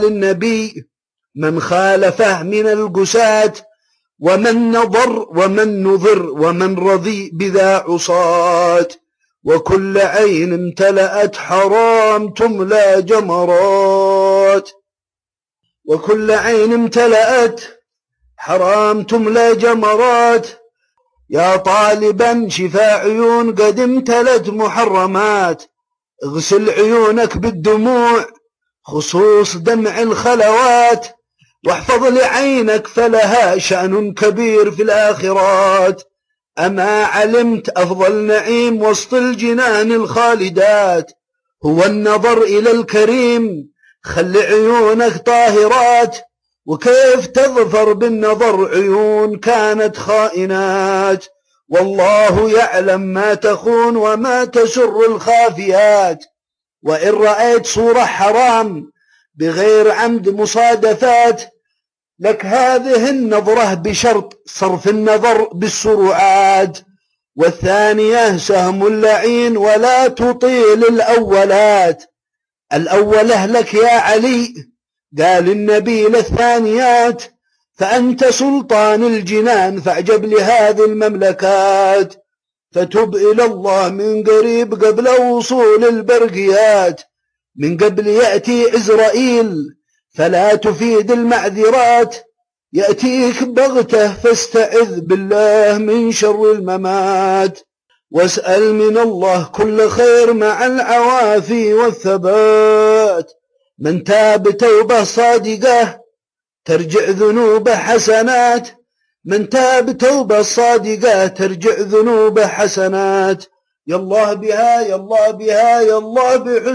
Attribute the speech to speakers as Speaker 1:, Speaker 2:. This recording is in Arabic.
Speaker 1: النبي من خالفه من القساة ومن نظر ومن نظر ومن رضي بذا عصاة. وكل عين امتلأت حرام تملى جمرات، وكل عين امتلأت حرام تملى جمرات. يا طالبا شفاء عيون قد امتلت محرمات، اغسل عيونك بالدموع خصوص دمع الخلوات، واحفظ لعينك فلها شأن كبير في الآخرات. أما علمت أفضل نعيم وسط الجنان الخالدات هو النظر إلى الكريم؟ خل عيونك طاهرات، وكيف تظفر بالنظر عيون كانت خائنات؟ والله يعلم ما تخون وما تسر الخافيات. وإن رأيت صورة حرام بغير عمد مصادفات لك هذه النظرة بشرط صرف النظر بالسرعات. والثانية سهم اللعين ولا تطيل الأولات. الأولة لك يا علي، قال النبي للثانيات، فأنت سلطان الجنان فاعجب لهذه المملكات. فتب إلى الله من قريب قبل وصول البرقيات، من قبل يأتي إزرائيل فلا تفيد المعذرات. يأتيك بغته فاستعذ بالله من شر الممات، واسأل من الله كل خير مع العوافي والثبات. من تاب توبة صادقة ترجع ذنوبه حسنات، من تاب توبة صادقة ترجع ذنوبه حسنات. يا الله بها يا الله بها يا الله بحسن